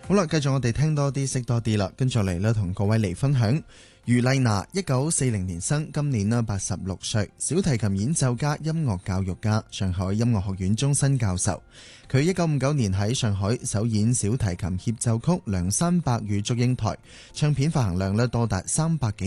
好啦，繼續我哋聽多啲識多啲啦，跟住嚟呢同各位嚟分享。余麗娜1940年生，今年呢86歲，小提琴演奏家、音樂教育家，上海音樂學院終身教授。佢1959年喺上海首演小提琴協奏曲《梁山伯與祝英台》，唱片發行量呢多達300幾